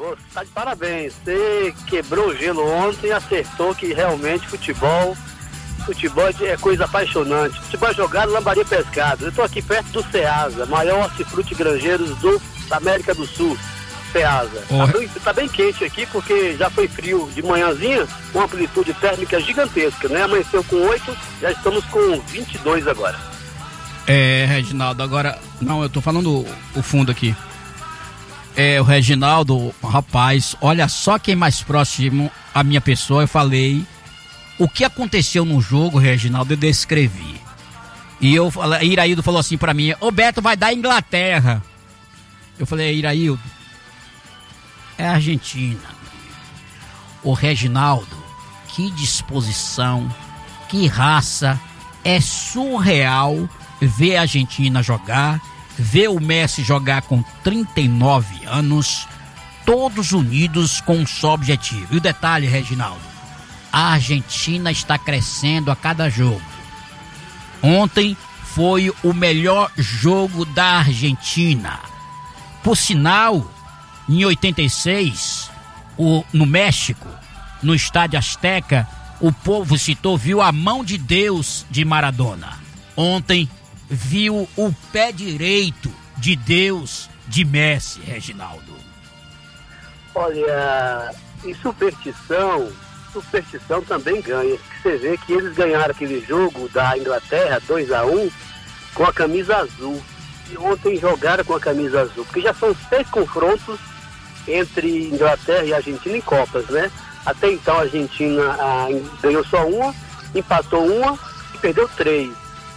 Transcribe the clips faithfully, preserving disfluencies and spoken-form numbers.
Ô, tá de parabéns. Você quebrou o gelo ontem e acertou que realmente futebol, futebol é coisa apaixonante. Futebol é jogado, lambaria pescado. Eu tô aqui perto do Ceasa, maior hortifruti grangeiros do, da América do Sul. Ceasa. Tá bem, tá bem quente aqui porque já foi frio de manhãzinha, com amplitude térmica gigantesca, né? Amanheceu com oito, já estamos com vinte e dois agora. É, Reginaldo, agora, não, eu tô falando o, o fundo aqui. É, o Reginaldo, rapaz, olha só quem mais próximo à minha pessoa, eu falei o que aconteceu no jogo, Reginaldo, eu descrevi. E eu falei, Iraildo falou assim pra mim, ô Beto, vai dar Inglaterra. Eu falei, Iraildo, é a Argentina. O Reginaldo, que disposição, que raça, é surreal ver a Argentina jogar, ver o Messi jogar com trinta e nove anos, todos unidos com um só objetivo. E o detalhe, Reginaldo, a Argentina está crescendo a cada jogo. Ontem foi o melhor jogo da Argentina. Por sinal, em oitenta e seis, o, no México, no Estádio Azteca, o povo citou, viu a mão de Deus de Maradona. Ontem, viu o pé direito de Deus de Messi, Reginaldo. Olha, em superstição, superstição também ganha. Você vê que eles ganharam aquele jogo da Inglaterra, dois a um, com a camisa azul. E ontem jogaram com a camisa azul, porque já são seis confrontos entre Inglaterra e Argentina em Copas, né? Até então a Argentina ah, ganhou só uma, empatou uma e perdeu três.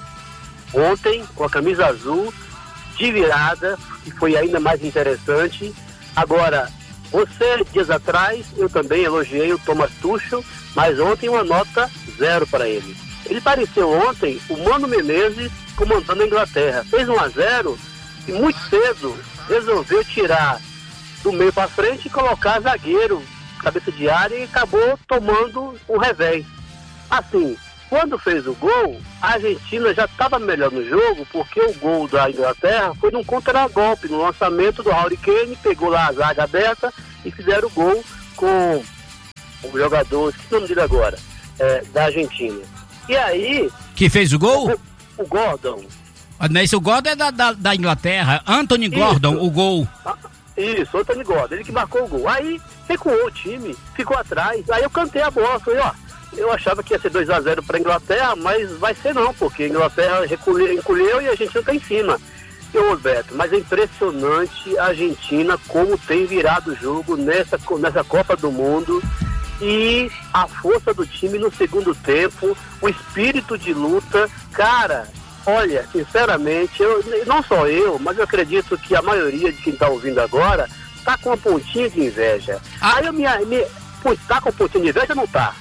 Ontem, com a camisa azul, de virada, que foi ainda mais interessante. Agora, você, dias atrás, eu também elogiei o Thomas Tuchel, mas ontem uma nota zero para ele. Ele pareceu ontem o Mano Menezes comandando a Inglaterra. Fez um a zero e muito cedo resolveu tirar do meio para frente e colocar zagueiro, cabeça de área, e acabou tomando o revés. Assim, quando fez o gol, a Argentina já estava melhor no jogo, porque o gol da Inglaterra foi num contragolpe, no lançamento do Harry Kane, pegou lá a zaga aberta e fizeram o gol com o jogador, esqueci o nome dele agora, é, da Argentina. E aí... Que fez o gol? O, o Gordon. Esse o Gordon é da, da, da Inglaterra, Anthony Gordon, Isso. o gol. Isso, Anthony Gordon, ele que marcou o gol. Aí recuou o time, ficou atrás, aí eu cantei a bola, falei, ó, eu achava que ia ser dois a zero para a Inglaterra, mas vai ser não, porque a Inglaterra recolheu, encolheu e a Argentina está em cima. E ô Beto, mas é impressionante a Argentina como tem virado o jogo nessa, nessa Copa do Mundo, e a força do time no segundo tempo, o espírito de luta, cara, olha, sinceramente, eu, não só eu, mas eu acredito que a maioria de quem está ouvindo agora tá com uma pontinha de inveja. Ah. Aí eu me, me pô, tá com pontinha de inveja ou não tá?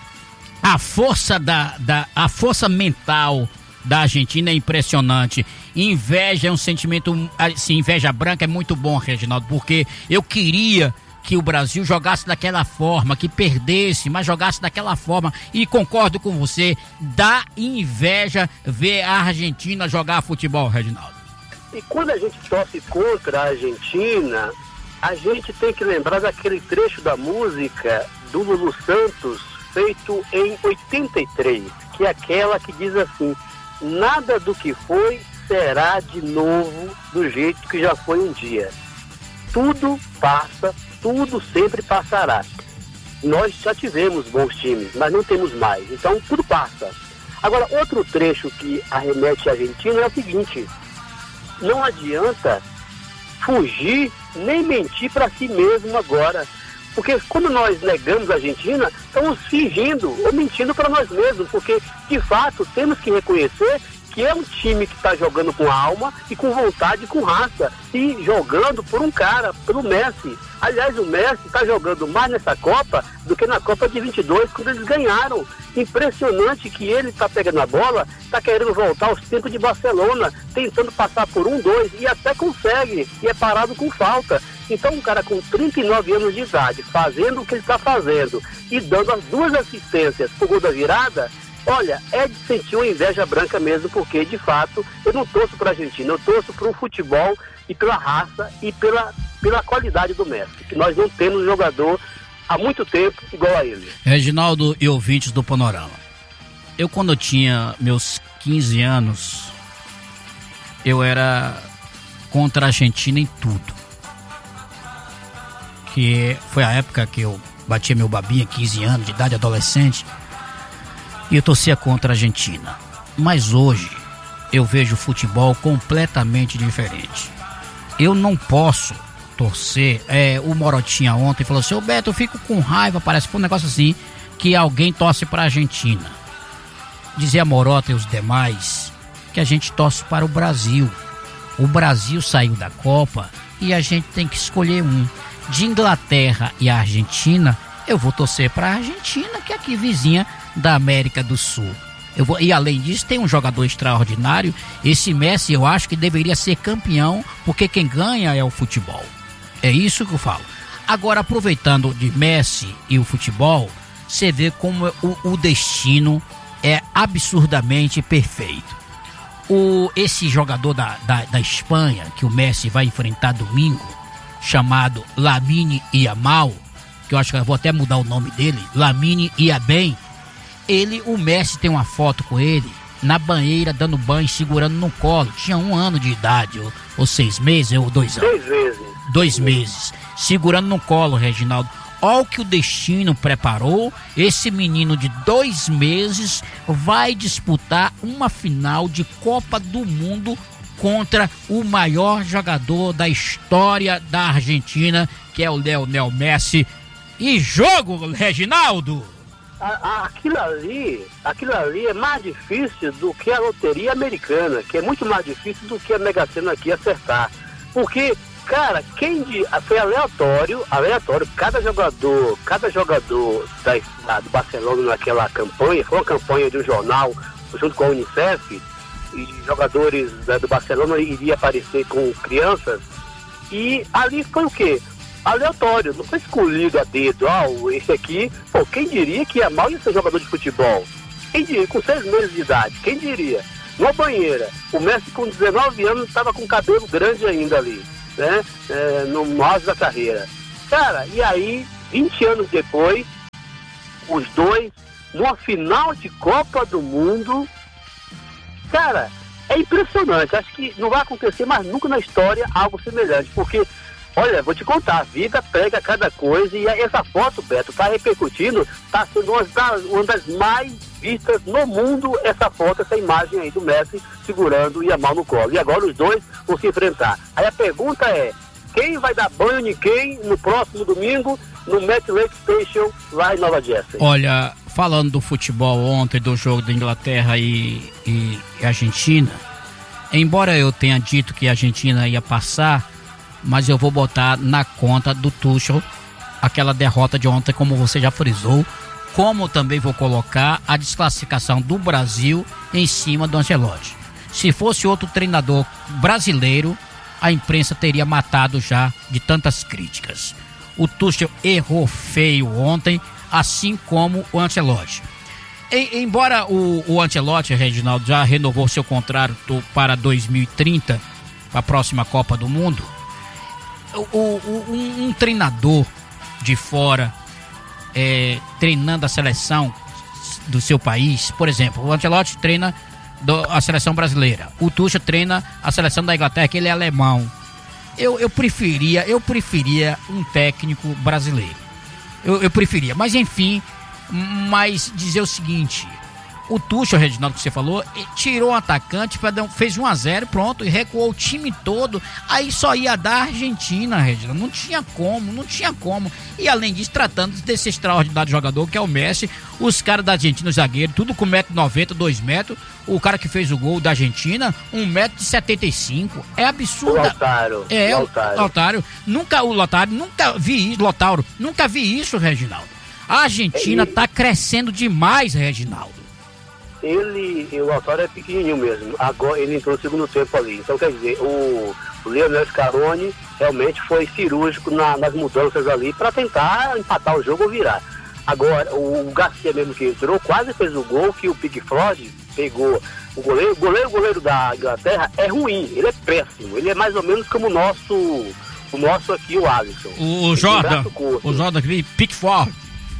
A força da, da a força mental da Argentina é impressionante. Inveja é um sentimento, assim, inveja branca é muito bom, Reginaldo, porque eu queria que o Brasil jogasse daquela forma, que perdesse, mas jogasse daquela forma, e concordo com você, dá inveja ver a Argentina jogar futebol, Reginaldo. E quando a gente torce contra a Argentina, a gente tem que lembrar daquele trecho da música do Lulu Santos, feito em oitenta e três, que é aquela que diz assim: nada do que foi será de novo do jeito que já foi um dia. Tudo passa, tudo sempre passará. Nós já tivemos bons times, mas não temos mais, então tudo passa. Agora, outro trecho que arremete a Argentina é o seguinte: não adianta fugir nem mentir para si mesmo agora. Porque quando nós negamos a Argentina, estamos fingindo ou mentindo para nós mesmos, porque de fato temos que reconhecer que é um time que está jogando com alma e com vontade e com raça, e jogando por um cara, pelo Messi. Aliás, o Messi está jogando mais nessa Copa do que na Copa de vinte e dois, quando eles ganharam. Impressionante que ele está pegando a bola, está querendo voltar aos tempos de Barcelona, tentando passar por um, dois, e até consegue, e é parado com falta. Então um cara com trinta e nove anos de idade, fazendo o que ele está fazendo e dando as duas assistências pro gol da virada, olha, é de sentir uma inveja branca mesmo, porque de fato eu não torço para a Argentina, eu torço para um futebol e pela raça e pela, pela qualidade do Messi, que nós não temos jogador há muito tempo igual a ele. Reginaldo e ouvintes do Panorama, eu quando eu tinha meus quinze anos, eu era contra a Argentina em tudo, que foi a época que eu batia meu babinha, quinze anos de idade, adolescente, e eu torcia contra a Argentina. Mas hoje eu vejo o futebol completamente diferente. Eu não posso torcer. É, o Morotinha ontem falou assim: ô Beto, eu fico com raiva, parece que foi um negócio assim, que alguém torce para a Argentina. Dizia Morota e os demais que a gente torce para o Brasil. O Brasil saiu da Copa e a gente tem que escolher um. De Inglaterra e Argentina, eu vou torcer para a Argentina, que é aqui vizinha da América do Sul. Eu vou, e além disso, tem um jogador extraordinário. Esse Messi, eu acho que deveria ser campeão, porque quem ganha é o futebol. É isso que eu falo. Agora, aproveitando de Messi e o futebol, você vê como o, o destino é absurdamente perfeito. O, esse jogador da, da, da Espanha, que o Messi vai enfrentar domingo, chamado Lamine Yamal, que eu acho que eu vou até mudar o nome dele, Lamine Yamal, ele, o Messi tem uma foto com ele na banheira, dando banho, segurando no colo. Tinha um ano de idade, ou, ou seis meses, ou dois anos. Dois meses. Dois meses. Segurando no colo, Reginaldo. Olha o que o destino preparou. Esse menino de dois meses vai disputar uma final de Copa do Mundo contra o maior jogador da história da Argentina, que é o Lionel Messi. E jogo, Reginaldo! Aquilo ali, aquilo ali é mais difícil do que a loteria americana, que é muito mais difícil do que a Mega Sena aqui acertar. Porque, cara, quem de, foi aleatório, aleatório, cada jogador, cada jogador da, da, do Barcelona naquela campanha, foi uma campanha de um jornal junto com a Unicef, e jogadores da, do Barcelona iriam aparecer com crianças, e ali foi o quê? Aleatório, não foi escolhido a dedo. Ah, esse aqui, pô, quem diria que Yamal ia ser jogador de futebol? Quem diria, com seis meses de idade, quem diria? Numa banheira, o Messi com dezenove anos estava com cabelo grande ainda ali, né, é, no, no auge da carreira. Cara, e aí, vinte anos depois, os dois, numa final de Copa do Mundo, cara, é impressionante. Acho que não vai acontecer mais nunca na história algo semelhante, porque olha, vou te contar, a vida pega cada coisa, e essa foto, Beto, tá repercutindo, tá sendo uma das, uma das mais vistas no mundo, essa foto, essa imagem aí do Messi segurando o Yamal no colo. E agora os dois vão se enfrentar. Aí a pergunta é, quem vai dar banho em quem no próximo domingo no MetLife Station lá em Nova Jersey? Olha, falando do futebol ontem, do jogo da Inglaterra e, e, e Argentina, embora eu tenha dito que a Argentina ia passar, mas eu vou botar na conta do Tuchel aquela derrota de ontem, como você já frisou, como também vou colocar a desclassificação do Brasil em cima do Ancelotti. Se fosse outro treinador brasileiro, a imprensa teria matado já de tantas críticas. O Tuchel errou feio ontem, assim como o Ancelotti. E, embora o, o Ancelotti, Reginaldo, já renovou seu contrato para dois mil e trinta, para a próxima Copa do Mundo, O, o, um, um treinador de fora é, treinando a seleção do seu país, por exemplo, o Ancelotti treina do, a seleção brasileira, o Tuchel treina a seleção da Inglaterra, que ele é alemão. Eu, eu preferia, eu preferia um técnico brasileiro. Eu, eu preferia, mas enfim, mas dizer o seguinte: o Tuchel, Reginaldo, que você falou, tirou um atacante, fez um a zero, pronto, e recuou o time todo. Aí só ia dar a Argentina, Reginaldo. Não tinha como, não tinha como. E além disso, tratando desse extraordinário jogador que é o Messi, os caras da Argentina, os zagueiros, tudo com um metro e noventa, dois metros. O cara que fez o gol da Argentina, um metro e setenta e cinco. É absurdo. O Lautaro. É, o Lautaro. Lautaro. Nunca, o Lautaro, nunca vi isso, Lautaro. Nunca vi isso, Reginaldo. A Argentina tá crescendo demais, Reginaldo. Ele, o Lautaro é pequenininho mesmo, agora ele entrou no segundo tempo ali, então quer dizer, o, o Lionel Scaloni realmente foi cirúrgico na, nas mudanças ali para tentar empatar o jogo ou virar. Agora, o, o Garcia mesmo que entrou, quase fez o gol que o Pickford pegou o goleiro, o goleiro, o goleiro da Inglaterra é ruim, ele é péssimo, ele é mais ou menos como o nosso, o nosso aqui, o Alisson. O, o Jordan, o Jordan aquele Pickford.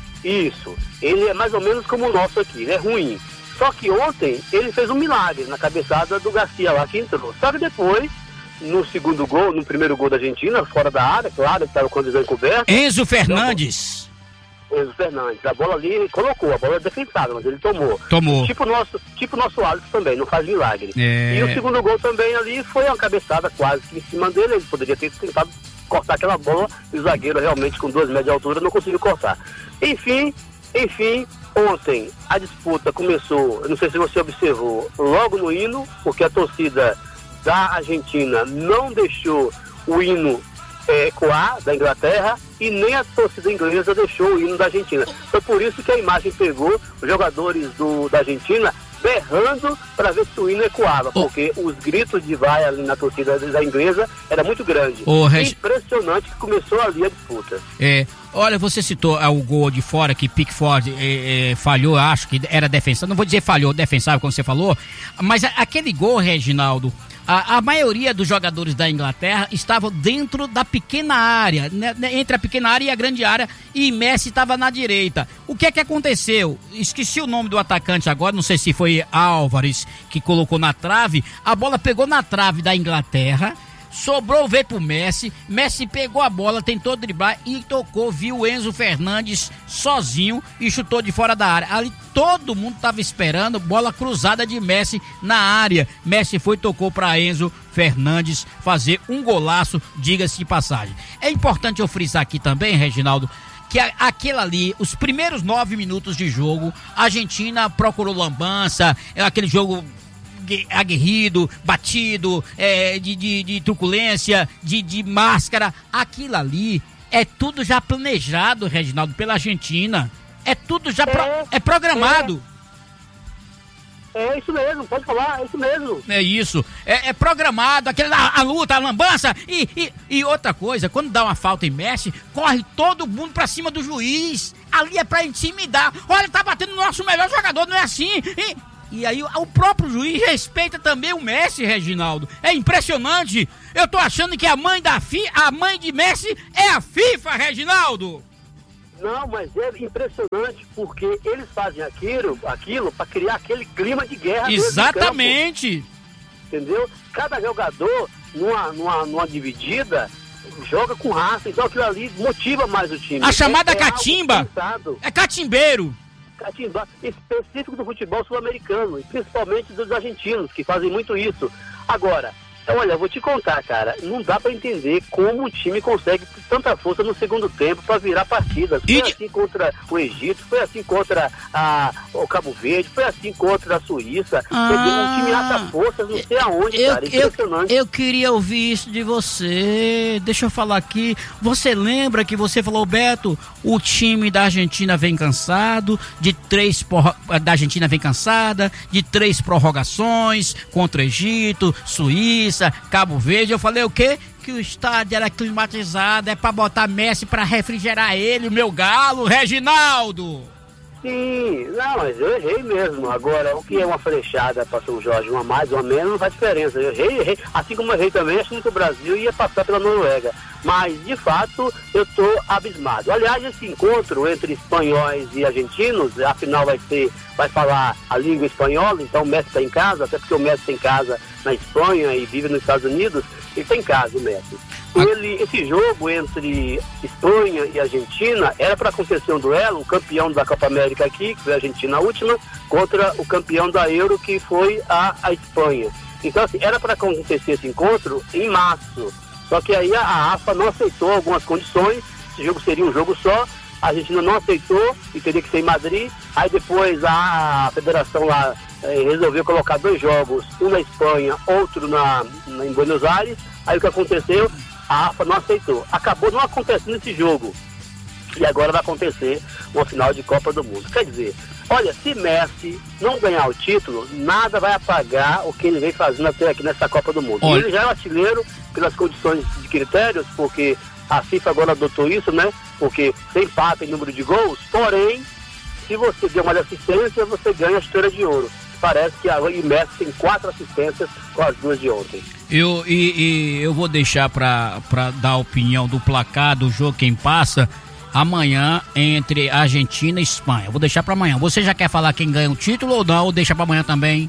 Isso, ele é mais ou menos como o nosso aqui, ele é ruim. Só que ontem ele fez um milagre na cabeçada do Garcia lá que entrou. Só que depois, no segundo gol, no primeiro gol da Argentina, fora da área, claro, que estava com a visão encoberta. Enzo Fernandes. Enzo Fernandes, a bola ali ele colocou, a bola é defensável, mas ele tomou. Tomou. Tipo nosso, tipo nosso Alisson também, não faz milagre. É. E o segundo gol também ali foi uma cabeçada quase que em cima dele, ele poderia ter tentado cortar aquela bola e o zagueiro realmente com dois metros de altura não conseguiu cortar. Enfim, enfim, ontem a disputa começou, eu não sei se você observou, logo no hino, porque a torcida da Argentina não deixou o hino é, ecoar da Inglaterra e nem a torcida inglesa deixou o hino da Argentina. Foi por isso que a imagem pegou os jogadores do, da Argentina berrando para ver se o hino ecoava, oh. porque os gritos de vai ali na torcida da inglesa era muito grande. Oh, Reg... Impressionante que começou ali a disputa. É, olha, você citou ah, o gol de fora que Pickford é, é, falhou, acho que era defensável, não vou dizer falhou, defensável como você falou, mas a, aquele gol, Reginaldo, A, a maioria dos jogadores da Inglaterra estavam dentro da pequena área, né, entre a pequena área e a grande área, e Messi estava na direita. O que é que aconteceu? Esqueci o nome do atacante agora, não sei se foi Álvares que colocou na trave. A bola pegou na trave da Inglaterra, sobrou, veio pro Messi, Messi pegou a bola, tentou driblar e tocou, viu o Enzo Fernandes sozinho e chutou de fora da área. Ali todo mundo tava esperando, bola cruzada de Messi na área. Messi foi, tocou para Enzo Fernandes fazer um golaço, diga-se de passagem. É importante eu frisar aqui também, Reginaldo, que aquele ali, os primeiros nove minutos de jogo, a Argentina procurou lambança, aquele jogo aguerrido, batido, é, de, de, de truculência, de, de máscara. Aquilo ali é tudo já planejado, Reginaldo, pela Argentina. É tudo já é, pro, é programado. É. é isso mesmo, pode falar, é isso mesmo. É isso, é, é programado, aquele, a, a luta, a lambança. E, e, e outra coisa, quando dá uma falta em Messi, corre todo mundo pra cima do juiz. Ali é pra intimidar. Olha, tá batendo no nosso melhor jogador, não é assim? E, E aí o próprio juiz respeita também o Messi, Reginaldo. É impressionante. Eu tô achando que a mãe da Fi, a mãe de Messi é a FIFA, Reginaldo. Não, mas é impressionante porque eles fazem aquilo, aquilo para criar aquele clima de guerra. Exatamente. Entendeu? Cada jogador numa, numa, numa dividida joga com raça, então aquilo ali motiva mais o time. A chamada é, é catimba é catimbeiro. Catimba específico do futebol sul-americano, e principalmente dos argentinos, que fazem muito isso. Agora, olha, eu vou te contar, cara, não dá pra entender como o time consegue tanta força no segundo tempo pra virar partidas. Foi e... assim contra o Egito, foi assim contra a, o Cabo Verde, foi assim contra a Suíça. Ah, o time acha forças, não sei aonde, eu, cara, impressionante. Eu, eu queria ouvir isso de você, deixa eu falar aqui, você lembra que você falou, Beto, o time da Argentina vem cansado, de três, porra, da Argentina vem cansada, de três prorrogações contra o Egito, Suíça, Cabo Verde. Eu falei o quê? Que o estádio era climatizado, é pra botar Messi pra refrigerar ele, o meu galo, Reginaldo. Sim, não, mas eu errei mesmo. Agora, o que é uma flechada para São Jorge, uma mais ou menos, não faz diferença. Eu errei, errei. Assim como eu errei também, achando que o Brasil ia passar pela Noruega. Mas, de fato, eu estou abismado. Aliás, esse encontro entre espanhóis e argentinos, afinal vai ser, vai falar a língua espanhola, então o Messi está em casa, até porque o Messi tem casa na Espanha e vive nos Estados Unidos, ele está em casa, o Messi. Ele, esse jogo entre Espanha e Argentina era para acontecer um duelo, o campeão da Copa América aqui, que foi a Argentina a última, contra o campeão da Euro, que foi a, a Espanha. Então, assim, era para acontecer esse encontro em março. Só que aí a, a AFA não aceitou algumas condições, esse jogo seria um jogo só, a Argentina não aceitou e teria que ser em Madrid. Aí depois a, a federação lá eh, resolveu colocar dois jogos, um na Espanha, outro na, na, em Buenos Aires. Aí o que aconteceu? A AFA não aceitou. Acabou não acontecendo esse jogo. E agora vai acontecer uma final de Copa do Mundo. Quer dizer, olha, se Messi não ganhar o título, nada vai apagar o que ele vem fazendo até aqui nessa Copa do Mundo. Ele já é um artilheiro pelas condições de critérios, porque a FIFA agora adotou isso, né? Porque você empata em número de gols, porém, se você der uma assistência, você ganha a chuteira de ouro. parece que a Messi tem quatro assistências com as duas de ontem. Eu, e, e eu vou deixar para dar a opinião do placar do jogo, quem passa amanhã entre Argentina e Espanha. Eu vou deixar para amanhã. Você já quer falar quem ganha o título ou não? Ou deixa para amanhã também?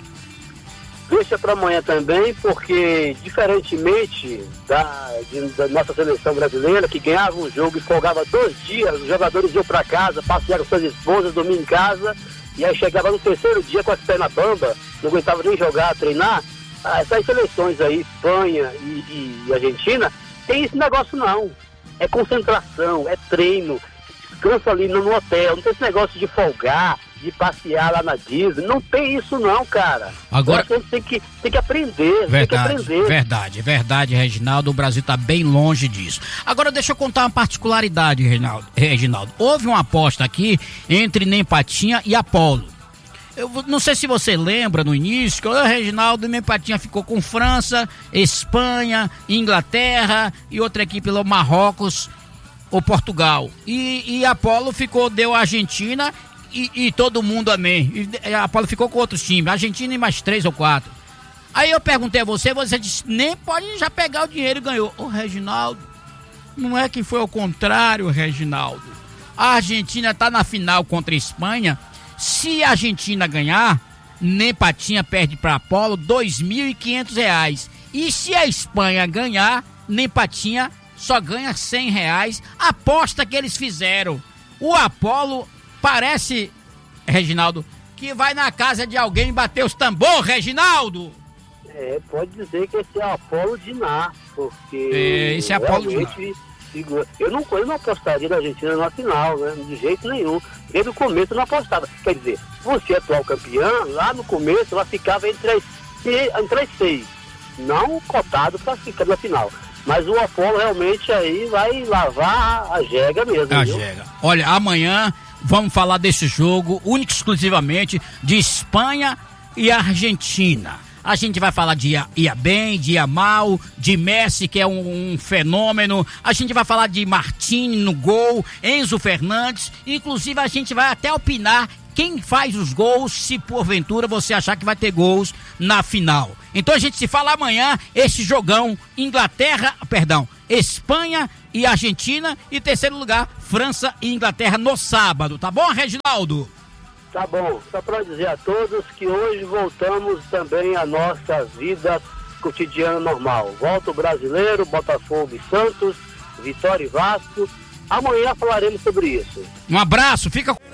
Deixa para amanhã também, porque diferentemente da, de, da nossa seleção brasileira, que ganhava um jogo e folgava dois dias, os jogadores iam para casa, passearam com suas esposas, dormiam em casa, e aí chegava no terceiro dia com as pernas bamba, não aguentava nem jogar, treinar. Ah, essas seleções aí, Espanha e, e Argentina, tem esse negócio não. É concentração, é treino, descansa ali no hotel, não tem esse negócio de folgar, de passear lá na Disney, não tem isso não, cara. Agora a gente tem que, tem que aprender, verdade, tem que aprender. Verdade, verdade, Reginaldo, o Brasil tá bem longe disso. Agora deixa eu contar uma particularidade, Reginaldo. Reginaldo. Houve uma aposta aqui entre Nempatinha e Apolo. Eu não sei se você lembra no início, que o Reginaldo Nempatinha ficou com França, Espanha, Inglaterra e outra equipe lá, Marrocos ou Portugal. E, e Apolo ficou, deu a Argentina e, e todo mundo amém. E Apolo ficou com outros times, Argentina e mais três ou quatro. Aí eu perguntei a você, você disse, nem pode já pegar o dinheiro e ganhou. Ô Reginaldo, não é que foi ao contrário, Reginaldo. A Argentina tá na final contra a Espanha. Se a Argentina ganhar, Nempatinha perde para Apolo dois mil e quinhentos reais. E se a Espanha ganhar, Nempatinha só ganha cem reais. Aposta que eles fizeram. O Apolo parece, Reginaldo, que vai na casa de alguém bater os tambor, Reginaldo. É, pode dizer que esse é o Apolo Diná, porque... É, esse é Apolo Diná. Eu não, eu não apostaria na Argentina na final, né? De jeito nenhum. Desde o começo eu não apostava. Quer dizer, você atual campeã, lá no começo ela ficava entre as, entre as seis. Não cotado para ficar na final. Mas o Apolo realmente aí vai lavar a jega mesmo. A viu? jega. Olha, amanhã vamos falar desse jogo, único e exclusivamente, de Espanha e Argentina. A gente vai falar de ia, ia bem, de ia mal, de Messi, que é um, um fenômeno. A gente vai falar de Martini no gol, Enzo Fernandes. Inclusive, a gente vai até opinar quem faz os gols, se porventura você achar que vai ter gols na final. Então a gente se fala amanhã, esse jogão, Inglaterra, perdão, Espanha e Argentina. E terceiro lugar, França e Inglaterra no sábado. Tá bom, Reginaldo? Tá bom, só para dizer a todos que hoje voltamos também à nossa vida cotidiana normal. Volta o Brasileiro, Botafogo e Santos, Vitória e Vasco. Amanhã falaremos sobre isso. Um abraço, fica com